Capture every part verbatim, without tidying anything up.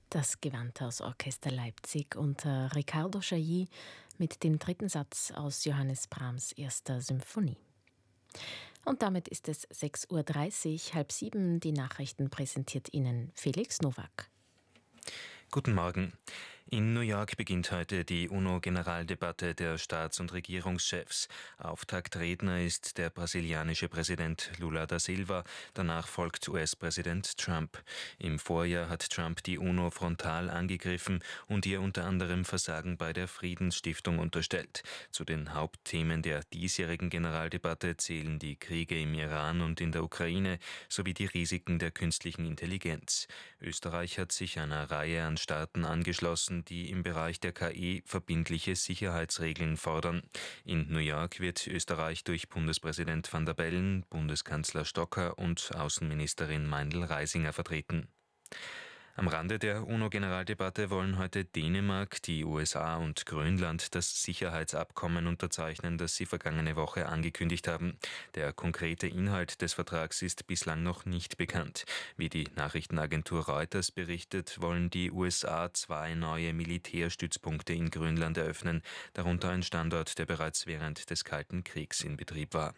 Das Gewandhausorchester Leipzig unter Riccardo Chailly mit dem dritten Satz aus Johannes Brahms' erster Symphonie. Und damit ist es sechs Uhr dreißig, halb sieben. Die Nachrichten präsentiert Ihnen Felix Nowak. Guten Morgen. In New York beginnt heute die UNO-Generaldebatte der Staats- und Regierungschefs. Auftaktredner ist der brasilianische Präsident Lula da Silva. Danach folgt U S-Präsident Trump. Im Vorjahr hat Trump die UNO frontal angegriffen und ihr unter anderem Versagen bei der Friedensstiftung unterstellt. Zu den Hauptthemen der diesjährigen Generaldebatte zählen die Kriege im Iran und in der Ukraine sowie die Risiken der künstlichen Intelligenz. Österreich hat sich einer Reihe an Staaten angeschlossen, die im Bereich der K I verbindliche Sicherheitsregeln fordern. In New York wird Österreich durch Bundespräsident Van der Bellen, Bundeskanzler Stocker und Außenministerin Meindl-Reisinger vertreten. Am Rande der UNO-Generaldebatte wollen heute Dänemark, die U S A und Grönland das Sicherheitsabkommen unterzeichnen, das sie vergangene Woche angekündigt haben. Der konkrete Inhalt des Vertrags ist bislang noch nicht bekannt. Wie die Nachrichtenagentur Reuters berichtet, wollen die U S A zwei neue Militärstützpunkte in Grönland eröffnen, darunter ein Standort, der bereits während des Kalten Kriegs in Betrieb war.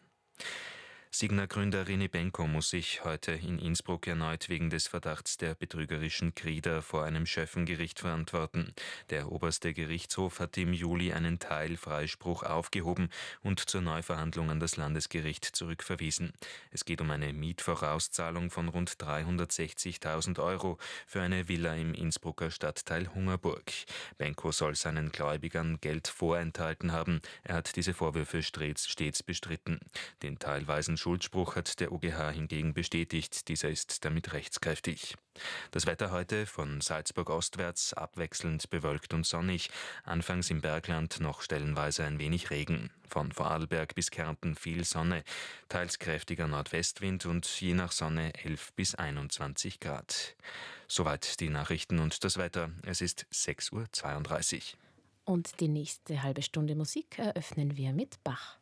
Signa-Gründer René Benko muss sich heute in Innsbruck erneut wegen des Verdachts der betrügerischen Krieder vor einem Schöffengericht verantworten. Der oberste Gerichtshof hat im Juli einen Teilfreispruch aufgehoben und zur Neuverhandlung an das Landesgericht zurückverwiesen. Es geht um eine Mietvorauszahlung von rund dreihundertsechzigtausend Euro für eine Villa im Innsbrucker Stadtteil Hungerburg. Benko soll seinen Gläubigern Geld vorenthalten haben. Er hat diese Vorwürfe stets, stets bestritten. Den teilweisen Schuldspruch hat der O G H hingegen bestätigt, dieser ist damit rechtskräftig. Das Wetter heute von Salzburg ostwärts abwechselnd bewölkt und sonnig, anfangs im Bergland noch stellenweise ein wenig Regen. Von Vorarlberg bis Kärnten viel Sonne, teils kräftiger Nordwestwind und je nach Sonne elf bis einundzwanzig Grad. Soweit die Nachrichten und das Wetter. Es ist sechs Uhr zweiunddreißig. Und die nächste halbe Stunde Musik eröffnen wir mit Bach.